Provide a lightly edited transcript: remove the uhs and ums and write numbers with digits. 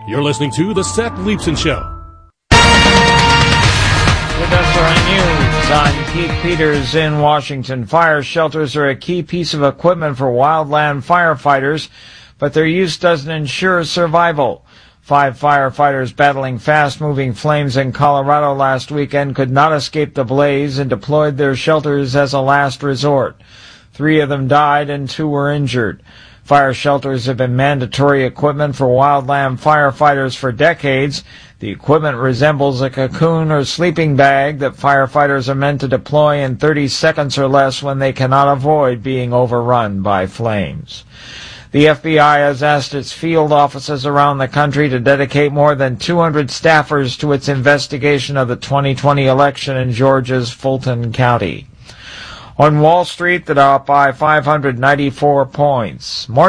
You're listening to The Seth Leibsohn Show. With SRN News, I'm Keith Peters in Washington. Fire shelters are a key piece of equipment for wildland firefighters, but their use doesn't ensure survival. 5 firefighters battling fast-moving flames in Colorado last weekend could not escape the blaze and deployed their shelters as a last resort. 3 of them died and 2 were injured. Fire shelters have been mandatory equipment for wildland firefighters for decades. The equipment resembles a cocoon or sleeping bag that firefighters are meant to deploy in 30 seconds or less when they cannot avoid being overrun by flames. The FBI has asked its field offices around the country to dedicate more than 200 staffers to its investigation of the 2020 election in Georgia's Fulton County. On Wall Street, the Dow up by 594 points. More